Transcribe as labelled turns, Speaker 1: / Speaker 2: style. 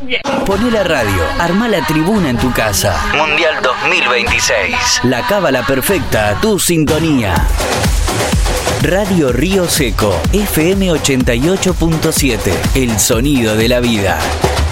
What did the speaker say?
Speaker 1: Poné la radio, armá la tribuna en tu casa. Mundial 2026. La cábala perfecta a tu sintonía. Radio Río Seco, FM 88.7. El sonido de la vida.